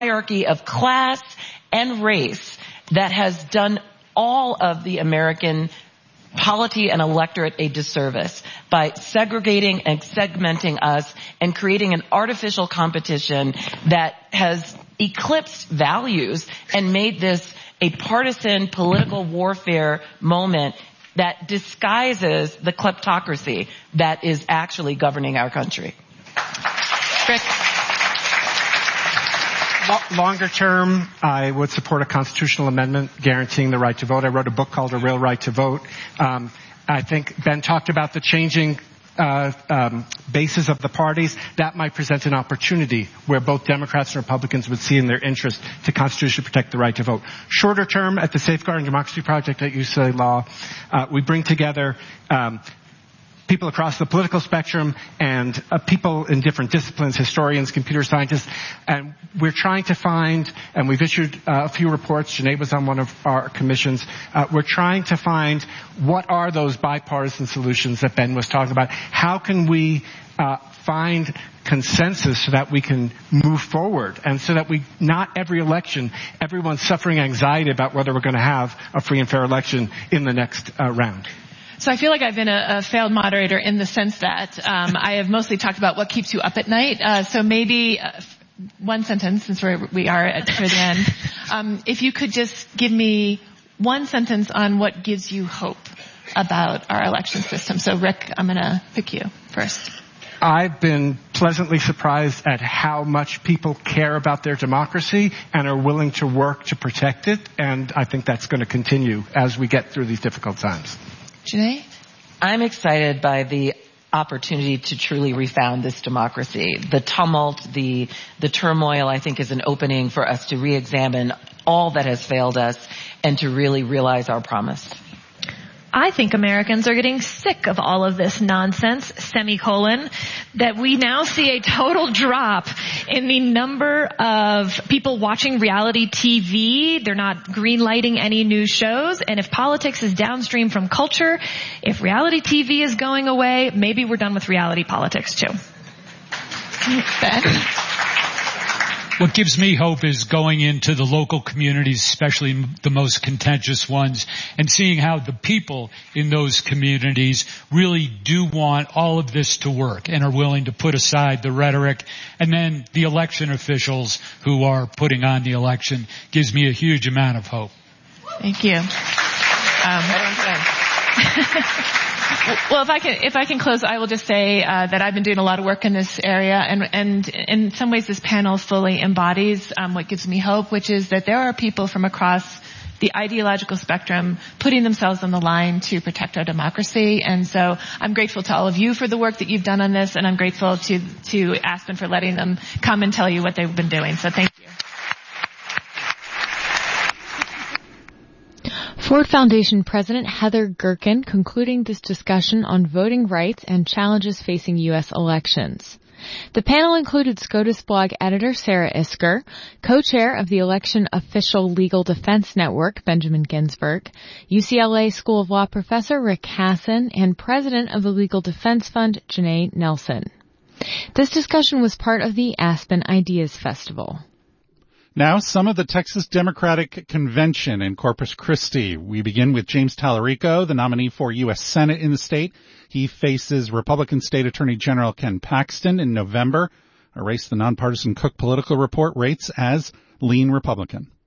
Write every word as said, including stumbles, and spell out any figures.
hierarchy of class and race that has done all of the American polity and electorate a disservice by segregating and segmenting us and creating an artificial competition that has eclipsed values and made this a partisan political warfare moment that disguises the kleptocracy that is actually governing our country. Rick. Longer term, I would support a constitutional amendment guaranteeing the right to vote. I wrote a book called A Real Right to Vote. Um, I think Ben talked about the changing uh, um, bases of the parties. That might present an opportunity where both Democrats and Republicans would see in their interest to constitutionally protect the right to vote. Shorter term, at the Safeguarding Democracy Project at U C L A Law, uh, we bring together um, people across the political spectrum and uh, people in different disciplines, historians, computer scientists, and we're trying to find, and we've issued uh, a few reports, Janae was on one of our commissions, uh, we're trying to find what are those bipartisan solutions that Ben was talking about. How can we uh, find consensus so that we can move forward and so that we, not every election, everyone's suffering anxiety about whether we're going to have a free and fair election in the next uh, round. So I feel like I've been a, a failed moderator in the sense that um, I have mostly talked about what keeps you up at night. Uh, so maybe uh, one sentence, since we're, we are at toward the end. Um, if you could just give me one sentence on what gives you hope about our election system. So Rick, I'm going to pick you first. I've been pleasantly surprised at how much people care about their democracy and are willing to work to protect it, and I think that's going to continue as we get through these difficult times. Janae? I'm excited by the opportunity to truly refound this democracy. The tumult, the the turmoil, I think, is an opening for us to re-examine all that has failed us and to really realize our promise. I think Americans are getting sick of all of this nonsense, semicolon, that we now see a total drop in the number of people watching reality T V. They're not green-lighting any new shows. And if politics is downstream from culture, if reality T V is going away, maybe we're done with reality politics too. Ben? What gives me hope is going into the local communities, especially the most contentious ones, and seeing how the people in those communities really do want all of this to work and are willing to put aside the rhetoric. And then the election officials who are putting on the election gives me a huge amount of hope. Thank you. Um, Well, if I can, if I can close, I will just say uh, that I've been doing a lot of work in this area, and, and in some ways, this panel fully embodies um, what gives me hope, which is that there are people from across the ideological spectrum putting themselves on the line to protect our democracy. And so I'm grateful to all of you for the work that you've done on this, and I'm grateful to to Aspen for letting them come and tell you what they've been doing. So thank you. Ford Foundation President Heather Gerken concluding this discussion on voting rights and challenges facing U S elections. The panel included SCOTUS blog editor Sarah Isker, co-chair of the Election Official Legal Defense Network Benjamin Ginsberg, U C L A School of Law professor Rick Hasson, and president of the Legal Defense Fund Janae Nelson. This discussion was part of the Aspen Ideas Festival. Now, some of the Texas Democratic Convention in Corpus Christi. We begin with James Tallarico, the nominee for U S Senate in the state. He faces Republican State Attorney General Ken Paxton in November, a race the nonpartisan Cook Political Report rates as lean Republican.